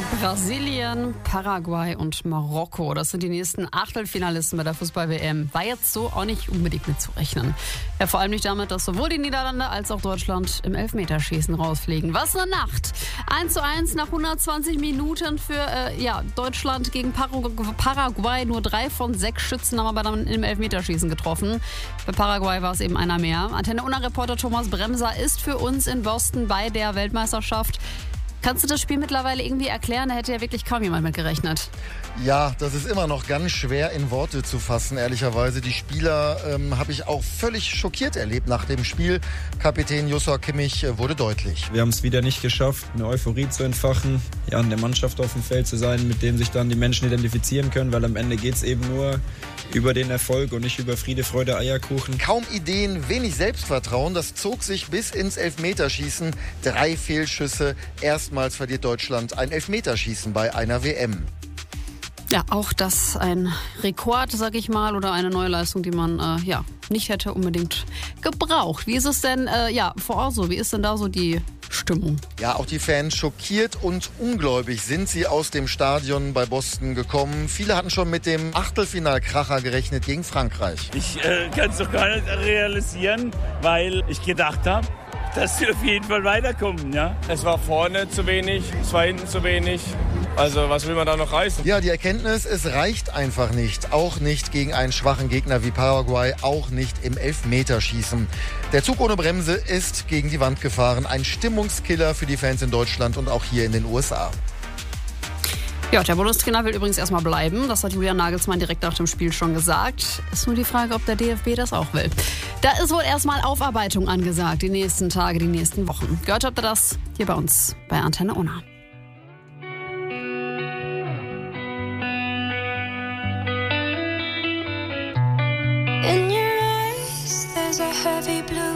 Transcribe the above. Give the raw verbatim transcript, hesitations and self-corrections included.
Brasilien, Paraguay und Marokko. Das sind die nächsten Achtelfinalisten bei der Fußball-W M. War jetzt so auch nicht unbedingt mitzurechnen. Ja, vor allem nicht damit, dass sowohl die Niederlande als auch Deutschland im Elfmeterschießen rausfliegen. Was eine Nacht! eins zu eins nach hundertzwanzig Minuten für äh, ja, Deutschland gegen Paraguay. Nur drei von sechs Schützen haben aber dann im Elfmeterschießen getroffen. Bei Paraguay war es eben einer mehr. Antenne-Unna-Reporter Thomas Bremser ist für uns in Boston bei der Weltmeisterschaft. Kannst du das Spiel mittlerweile irgendwie erklären? Da hätte ja wirklich kaum jemand mit gerechnet. Ja, das ist immer noch ganz schwer in Worte zu fassen, ehrlicherweise. Die Spieler ähm, habe ich auch völlig schockiert erlebt nach dem Spiel. Kapitän Joshua Kimmich äh, wurde deutlich. Wir haben es wieder nicht geschafft, eine Euphorie zu entfachen, ja, in der Mannschaft auf dem Feld zu sein, mit dem sich dann die Menschen identifizieren können, weil am Ende geht es eben nur über den Erfolg und nicht über Friede, Freude, Eierkuchen. Kaum Ideen, wenig Selbstvertrauen, das zog sich bis ins Elfmeterschießen. Drei Fehlschüsse, erstmals verliert Deutschland ein Elfmeterschießen bei einer W M. Ja, auch das ein Rekord, sag ich mal, oder eine neue Leistung, die man äh, ja nicht hätte unbedingt gebraucht. Wie ist es denn äh, ja vor Ort so? Wie ist denn da so die Stimmung? Ja, auch die Fans schockiert und ungläubig sind sie aus dem Stadion bei Boston gekommen. Viele hatten schon mit dem Achtelfinalkracher gerechnet gegen Frankreich. Ich äh, kann es doch gar nicht realisieren, weil ich gedacht habe, dass wir auf jeden Fall weiterkommen. Ja? Es war vorne zu wenig, es war hinten zu wenig. Also was will man da noch reißen? Ja, die Erkenntnis, es reicht einfach nicht. Auch nicht gegen einen schwachen Gegner wie Paraguay, auch nicht im Elfmeterschießen. Der Zug ohne Bremse ist gegen die Wand gefahren. Ein Stimmungskiller für die Fans in Deutschland und auch hier in den U S A. Ja, der Bundestrainer will übrigens erstmal bleiben. Das hat Julian Nagelsmann direkt nach dem Spiel schon gesagt. Ist nur die Frage, ob der D F B das auch will. Da ist wohl erstmal Aufarbeitung angesagt, die nächsten Tage, die nächsten Wochen. Gehört habt ihr das hier bei uns bei Antenne Unna. In your eyes, there's a heavy blue